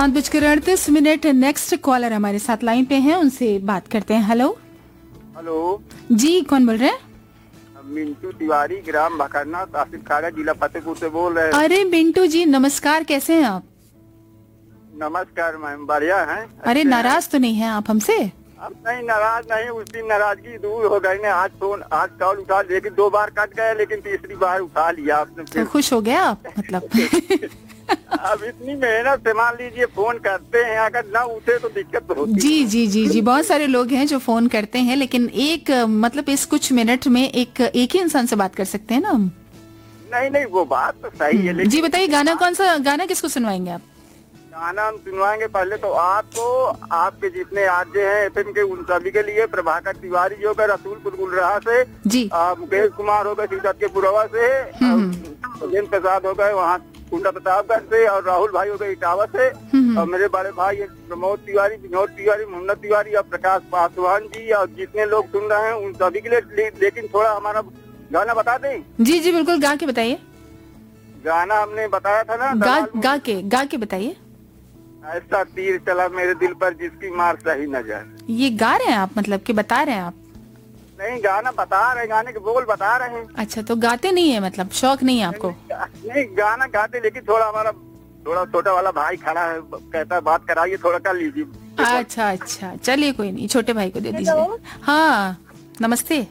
7:38 next collar हमारे साथ line पे हैं, उनसे बात करते हैं। हेलो हेलो जी, कौन बोल रहे हैं? मिंटू तिवारी, ग्राम भखरना, तहसील खागा, जिला फतेहपुर से बोल रहे हैं। अरे मिंटू जी नमस्कार, कैसे हैं आप? नमस्कार मैम, बढ़िया हैं। अरे नाराज तो नहीं हैं आप हमसे? अब नहीं, नाराज नहीं, उस दिन नाराजगी दूर हो गई ने। आज कॉल उठा, लेकिन 2 बार कट गए, लेकिन तीसरी बार उठा लिया आपने तो फिर। खुश हो गया आप मतलब? अब इतनी मेहनत से मान लीजिए फोन करते हैं, अगर ना उठे तो दिक्कत होती है। जी जी जी जी, बहुत सारे लोग हैं जो फोन करते हैं, लेकिन एक मतलब इस कुछ मिनट में एक ही इंसान से बात कर सकते हैं ना हम? नहीं, वो बात तो सही है, लेकिन जी बताइए, गाना कौन सा गाना किसको सुनवाएंगे आप? गाना हम सुनवाएंगे पहले तो आपको, आपके जितने आरजे हैं एफएम के, उन सभी के लिए। प्रभाकर तिवारी जो है रसूलपुर गुलरहा से जी, मुकेश कुमार हो गए सीधत के पुरवा से, सुरेंद्र प्रसाद हो गए वहाँ कुंडा प्रतापगढ़ से, और राहुल भाई हो गए इटावा से, और मेरे बड़े भाई प्रमोद तिवारी, विनोद तिवारी, मोहम्मद तिवारी और प्रकाश पासवान जी, और जितने लोग सुन रहे हैं उन सभी के लिए। लेकिन थोड़ा हमारा गाना बता दें? जी जी बिल्कुल, गा के बताइए। गाना हमने बताया था ना, गा के बताइए। ऐसा तीर चला मेरे दिल पर जिसकी मार सही नजर। ये गा रहे हैं आप मतलब कि बता रहे हैं आप? नहीं, गाना बता रहे हैं, गाने के बोल बता रहे हैं। अच्छा, तो गाते नहीं है मतलब, शौक नहीं है आपको? नहीं, गाना गाते, लेकिन थोड़ा हमारा थोड़ा छोटा वाला भाई खड़ा है, कहता है बात कराइए, थोड़ा कर लीजिए। अच्छा, चलिए कोई नहीं, छोटे भाई को दे दीजिए। हाँ नमस्ते।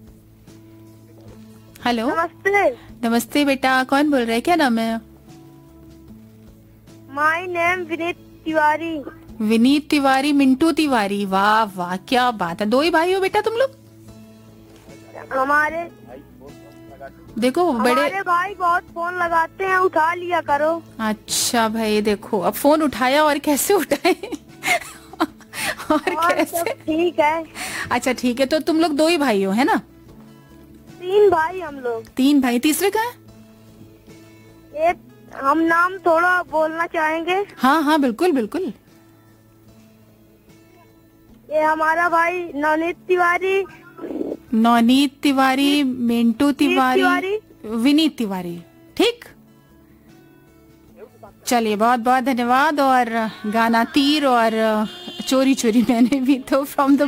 हेलो नमस्ते बेटा, कौन बोल रहे हैं, क्या नाम है? My name Vineet Tiwari. विनीत तिवारी, मिंटू तिवारी, वाह वाह क्या बात है। 2 ही भाई हो बेटा तुम लोग? हमारे देखो हमारे भाई बहुत फोन लगाते हैं, उठा लिया करो। अच्छा भाई, देखो अब फोन उठाया, और कैसे उठाए? और कैसे? ठीक है। अच्छा ठीक है, तो तुम लोग 2 ही भाई हो, है ना? 3 भाई हम लोग। 3 भाई, तीसरे का है? एक हम नाम थोड़ा बोलना चाहेंगे। हाँ बिल्कुल बिल्कुल। ये हमारा भाई नवनीत तिवारी, नवनीत तिवारी, मिंटू तिवारी, विनीत तिवारी। ठीक, चलिए बहुत बहुत धन्यवाद। और गाना तीर और चोरी चोरी मैंने भी तो फ्रॉम द